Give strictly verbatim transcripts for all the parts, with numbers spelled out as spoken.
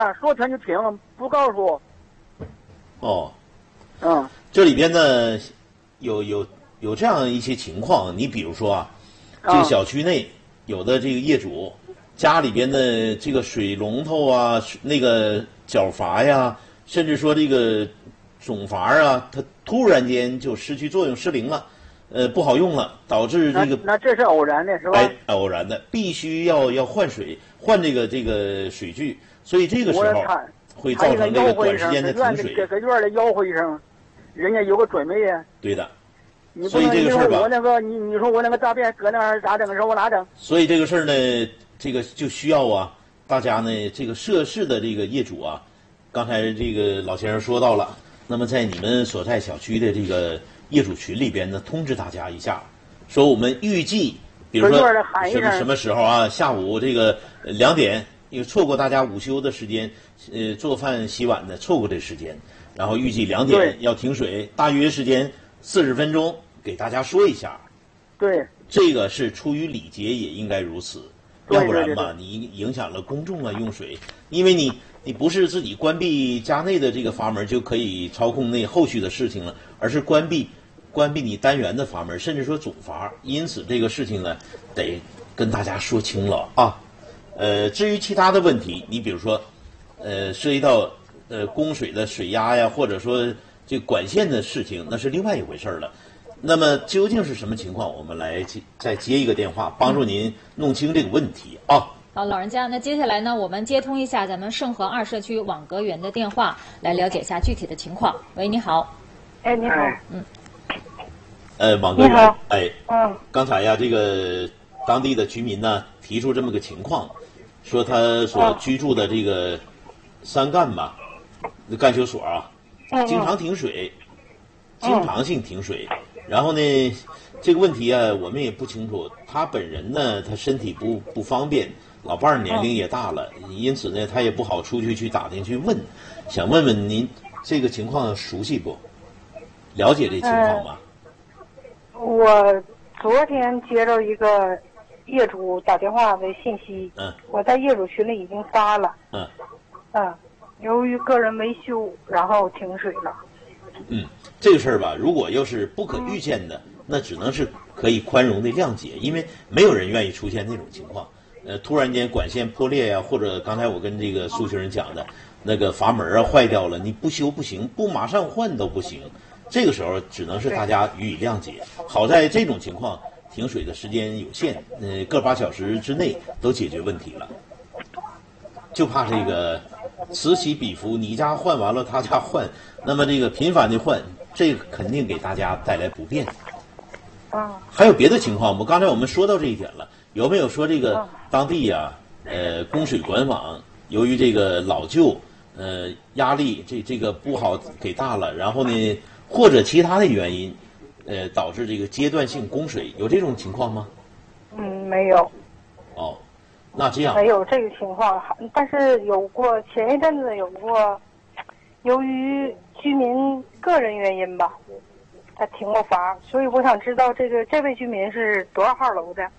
说听就听，不告诉。 哦， 嗯， 这里边呢有有有这样一些情况，你比如说啊，这个小区内有的这个业主家里边的这个水龙头啊、那个角阀呀，甚至说这个总阀啊，它突然间就失去作用、失灵了，呃，不好用了，导致这个那那这是偶然的是吧？ 哎，偶然的，必须要要换水，换这个这个水具，所以这个时候会造成这个短时间的停水。 这个院的吆喝一声，人家有个准备呀。 对的。 你不能说我那个你你说我那个大便搁那儿咋整？说我哪整？ 所以这个事儿呢，这个就需要啊，大家呢这个涉事的这个业主啊，刚才这个老先生说到了，那么在你们所在小区的这个业主群里边呢，通知大家一下，说我们预计，比如说什么什么时候啊，下午这个两点，因为错过大家午休的时间，呃，做饭洗碗的错过这时间，然后预计两点要停水，大约时间四十分钟，给大家说一下。 对， 这个是出于礼节，也应该如此。要不然吧，你影响了公众啊用水，因为你你不是自己关闭家内的这个阀门就可以操控那后续的事情了，而是关闭关闭你单元的阀门，甚至说总阀。因此这个事情呢，得跟大家说清了啊。呃，至于其他的问题，你比如说，呃，涉及到呃供水的水压呀，或者说这管线的事情，那是另外一回事了。那么究竟是什么情况？我们来再接一个电话，帮助您弄清这个问题啊。 好，老人家，那接下来呢，我们接通一下咱们盛和二社区网格员的电话，来了解一下具体的情况。喂，你好。 哎，你好。 嗯。 呃，网格员，哎， 嗯， 刚才呀，这个当地的居民呢提出这么个情况，说他所居住的这个三干吧，那干休所啊，经常停水，经常性停水。然后呢，这个问题啊，我们也不清楚。他本人呢，他身体不不方便，老伴儿年龄也大了，因此呢，他也不好出去去打听去问。想问问您这个情况熟悉不？了解这情况吗？ 呃、我昨天接到一个业主打电话的信息， 嗯， 我在业主群里已经发了， 嗯， 嗯，由于个人维修，然后停水了。 嗯，这个事儿吧，如果要是不可预见的，那只能是可以宽容的谅解，因为没有人愿意出现那种情况。呃，突然间管线破裂呀、啊，或者刚才我跟这个苏学人讲的那个阀门啊坏掉了，你不修不行，不马上换都不行。这个时候只能是大家予以谅解。好在这种情况停水的时间有限，呃，个把小时之内都解决问题了。就怕这个此起彼伏，你家换完了他家换，那么这个频繁的换，这个肯定给大家带来不便。 嗯， 还有别的情况吗？刚才我们说到这一点了，有没有说这个当地呀、啊，呃，供水管网由于这个老旧，呃，压力这这个不好给大了，然后呢，或者其他的原因，呃，导致这个阶段性供水，有这种情况吗？ 嗯，没有。 哦。那这样没有这个情况，但是有过前一阵子有过，由于居民个人原因吧，他停过阀，所以我想知道这个这位居民是多少号楼的？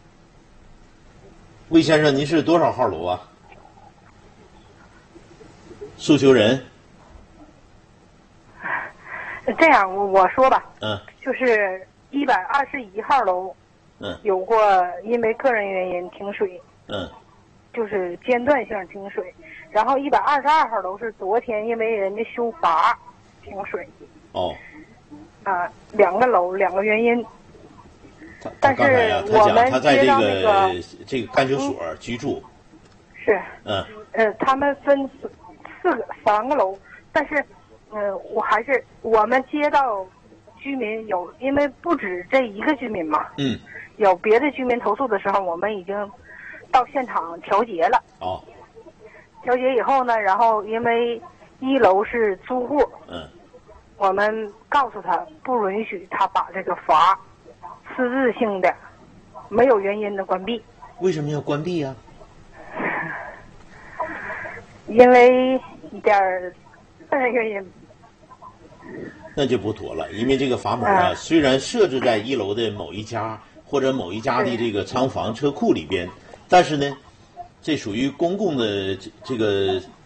魏先生，您是多少号楼啊？诉求人。 这样我我说吧， 嗯， 就是一百二十一号楼， 嗯， 有过因为个人原因停水。 嗯， 就是间断性停水，然后一百二十二号楼是昨天因为人家修阀停水。 哦。 啊，两个楼两个原因。 但是我们他在这个、 那个、 这个干休所居住。 是。 嗯。 呃，他们分四四个三个楼，但是，呃，我还是我们接到居民有，因为不止这一个居民嘛。 嗯。 有别的居民投诉的时候，我们已经到现场调节了。 哦。 调节以后呢，然后因为一楼是租户， 嗯， 我们告诉他不允许他把这个阀私自性的、没有原因的关闭。 为什么要关闭呀、 啊？因为一点个人原因。 那就不妥了，因为这个阀门啊， 啊虽然设置在一楼的某一家或者某一家的这个仓房车库里边，但是呢，这属于公共的这这个